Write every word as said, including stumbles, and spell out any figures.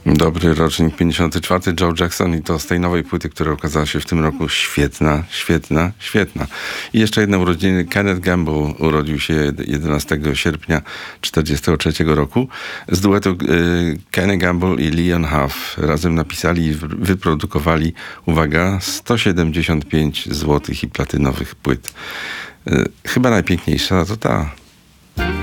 Dobry rocznik pięćdziesiąty czwarty, Joe Jackson, i to z tej nowej płyty, która okazała się w tym roku świetna, świetna, świetna. I jeszcze jedne urodziny. Kenneth Gamble urodził się jedenastego sierpnia czterdziestego trzeciego roku. Z duetu y, Kenny Gamble i Leon Huff razem napisali i wyprodukowali, uwaga, sto siedemdziesiąt pięć złotych i platynowych płyt. Y, chyba najpiękniejsza to ta.